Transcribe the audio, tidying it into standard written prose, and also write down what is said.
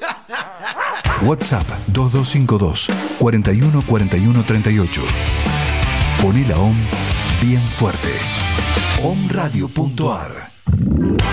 WhatsApp 2252 41 41 38. Poné la OM bien fuerte. omradio.ar.